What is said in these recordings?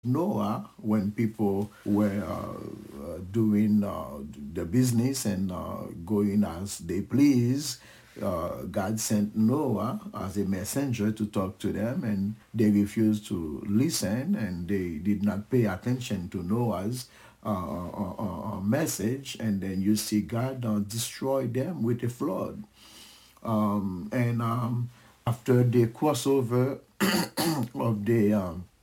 Noah, when people were doing the business and going as they please, God sent Noah as a messenger to talk to them, and they refused to listen, and they did not pay attention to Noah's message. And then you see God destroy them with a flood. And after the crossover of the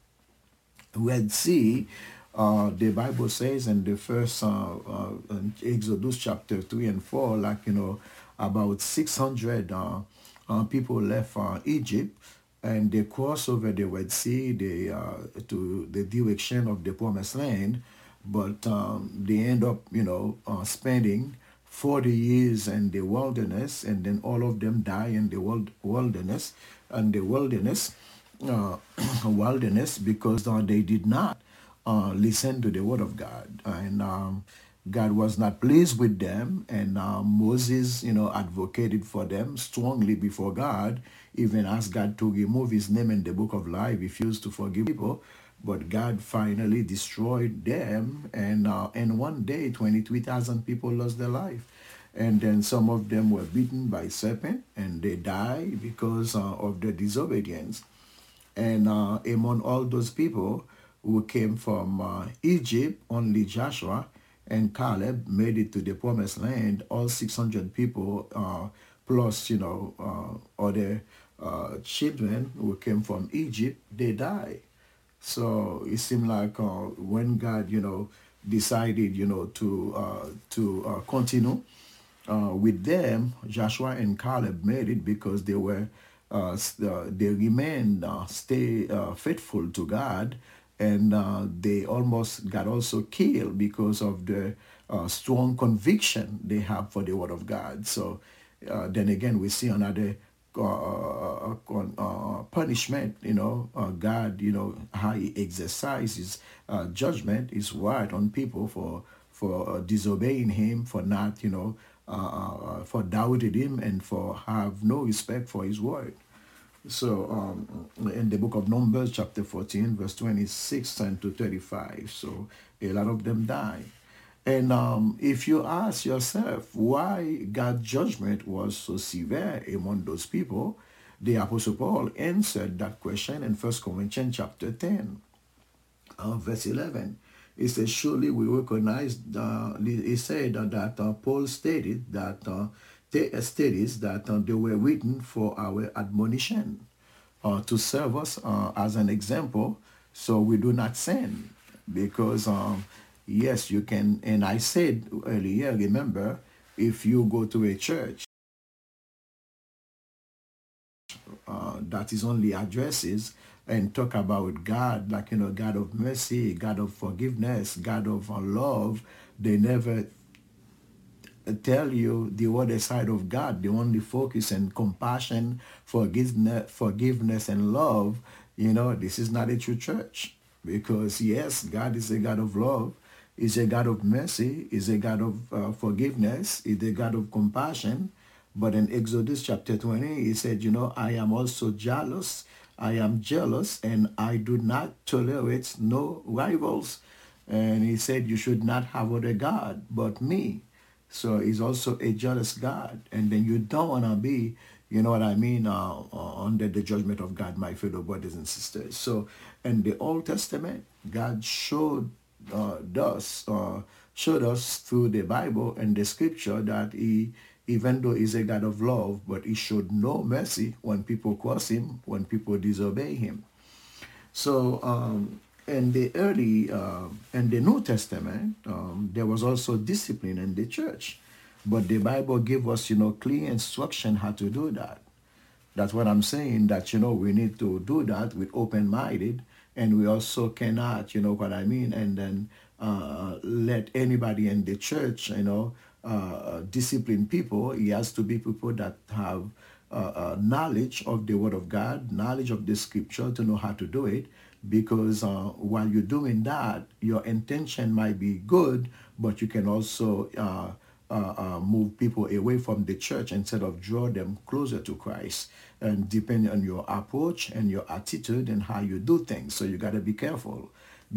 Red Sea, the Bible says in the first in Exodus chapter 3 and 4, like, about 600 people left Egypt, and they crossed over the Red Sea to the direction of the Promised Land, but they end up, spending 40 years in the wilderness, and then all of them die in the wilderness, and the uh, wilderness, because they did not listen to the word of God, and God was not pleased with them, and Moses, advocated for them strongly before God, even asked God to remove his name in the book of life, refused to forgive people, but God finally destroyed them, and one day 23,000 people lost their life. And then some of them were beaten by serpent, and they died because of their disobedience. And among all those people who came from Egypt, only Joshua and Caleb made it to the promised land. All 600 people, plus, other children who came from Egypt, they died. So it seemed like when God, decided, to continue with them, Joshua and Caleb made it because they remained stay faithful to God, and they almost got also killed because of the strong conviction they have for the word of God. So then again, we see another punishment. God, how he exercises judgment is right on people for disobeying him, for not, for doubting him, and for have no respect for his word. So in the book of Numbers, chapter 14, verse 26 and to 35, so a lot of them die. And if you ask yourself why God's judgment was so severe among those people, the Apostle Paul answered that question in 1 Corinthians chapter 10, verse 11. He says, surely we recognize, he said that Paul stated that they were written for our admonition, to serve us as an example, so we do not sin. Because, yes, you can, and I said earlier, remember, if you go to a church that is only addresses and talk about God, like, God of mercy, God of forgiveness, God of love, they never tell you the other side of God. They only focus on compassion, forgiveness, and love. This is not a true church, because yes, God is a God of love, is a God of mercy, is a God of forgiveness, is a God of compassion. But in Exodus chapter 20, he said, I am also jealous. I am jealous, and I do not tolerate no rivals. And he said, you should not have other God but me. So he's also a jealous God. And then you don't want to be, you know what I mean, under the judgment of God, my fellow brothers and sisters. So in the Old Testament, God showed us through the Bible and the scripture that he, even though he's a God of love, but he showed no mercy when people cross him, when people disobey him. So in the New Testament, there was also discipline in the church, but the Bible gave us, clear instruction how to do that. That's what I'm saying, that, we need to do that with open-minded, and we also cannot, what I mean, and then let anybody in the church, discipline people. It has to be people that have knowledge of the Word of God, knowledge of the Scripture, to know how to do it. Because while you're doing that, your intention might be good, but you can also move people away from the church instead of draw them closer to Christ. And depending on your approach and your attitude and how you do things, so you got to be careful.